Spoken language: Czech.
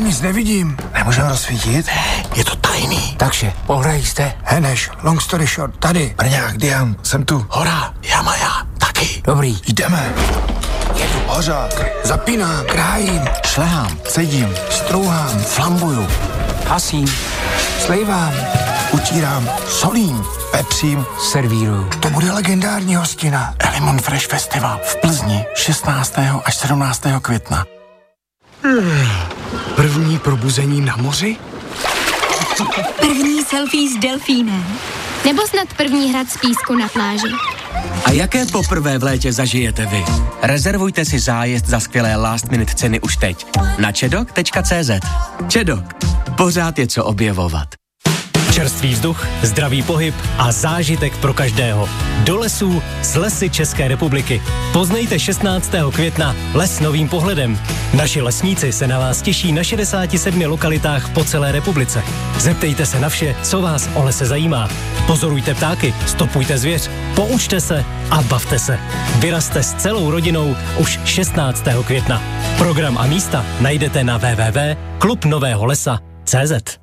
nic nevidím. Nemůžeme rozsvítit? Je to tajný. Takže, pohrají jste. Heneš, long story short, tady. Brňák, Dian, jsem tu. Hora, Jamaja, taky. Dobrý. Jdeme. Hořák. Zapínám, krájím, Šlehám, cedím, strouhám, flambuju, hasím, slejvám, utírám, solím, pepřím. servíruju. To bude legendární hostina. Elimon Fresh Festival v Plzni 16. až 17. května. První probuzení na moři? První selfie s delfínem. Nebo snad první hrad z písku na pláži. A jaké poprvé v létě zažijete vy? Rezervujte si zájezd za skvělé last minute ceny už teď na chedok.cz. Chedok. Pořád je co objevovat. Čerstvý vzduch, zdravý pohyb a zážitek pro každého. Do lesů s Lesy České republiky. Poznejte 16. května les novým pohledem. Naši lesníci se na vás těší na 67 lokalitách po celé republice. Zeptejte se na vše, co vás o lese zajímá. Pozorujte ptáky, stopujte zvěř, poučte se a bavte se. Vyrazte s celou rodinou už 16. května. Program a místa najdete na www.klubnoveholesa.cz.